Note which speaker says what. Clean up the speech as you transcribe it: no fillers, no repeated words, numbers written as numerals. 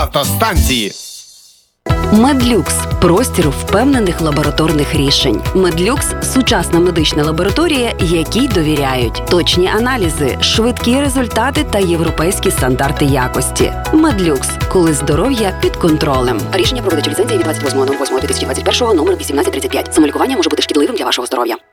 Speaker 1: автостанції.
Speaker 2: Медлюкс – простір впевнених лабораторних рішень. Медлюкс – сучасна медична лабораторія, якій довіряють. Точні аналізи, швидкі результати та європейські стандарти якості. Медлюкс – коли здоров'я під контролем. Рішення про видачу ліцензії від 28.08.2021 номер 1835. Самолікування може бути шкідливим для вашого здоров'я.